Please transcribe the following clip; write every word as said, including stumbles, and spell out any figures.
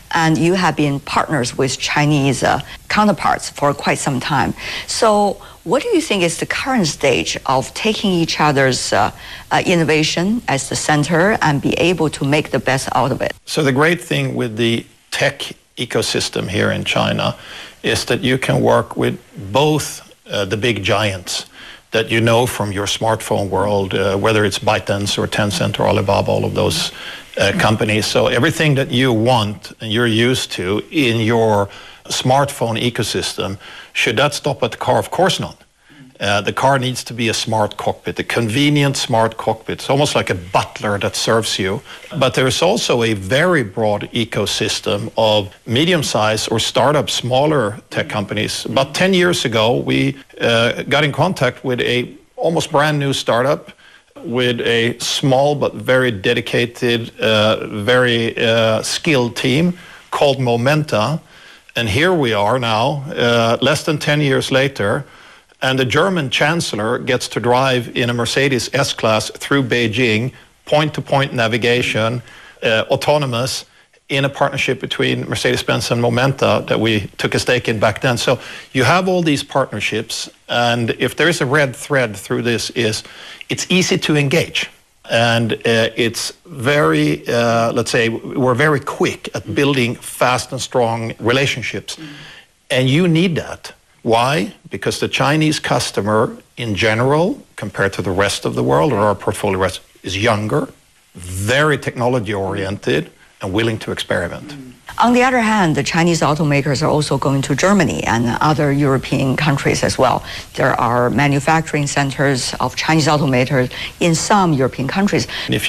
and you have been partners with Chinese uh, counterparts for quite some time. So what do you think is the current stage of taking each other's uh, uh, innovation as the center and be able to make the best out of it? So the great thing with the tech ecosystem here in China is that you can work with both uh, the big giants that you know from your smartphone world, uh, whether it's ByteDance or Tencent or Alibaba, all of those uh, companies. So everything that you want and you're used to in your smartphone ecosystem, should that stop at the car? Of course not. Uh, the car needs to be a smart cockpit, a convenient smart cockpit. It's almost like a butler that serves you. But there's also a very broad ecosystem of medium-sized or startup, smaller tech companies. About ten years ago, we uh, got in contact with a almost brand new startup with a small but very dedicated, uh, very uh, skilled team called Momenta. And here we are now, uh, less than ten years later, and the German chancellor gets to drive in a Mercedes S-Class through Beijing, point-to-point navigation, uh, autonomous, in a partnership between Mercedes-Benz and Momenta that we took a stake in back then. So you have all these partnerships, and if there is a red thread through this, is it's easy to engage. And uh, it's very, uh, let's say, we're very quick at building fast and strong relationships. Mm. And you need that. Why? Because the Chinese customer in general, compared to the rest of the world or our portfolio, is younger, very technology oriented, and willing to experiment. On the other hand, the Chinese automakers are also going to Germany and other European countries as well. There are manufacturing centers of Chinese automakers in some European countries. If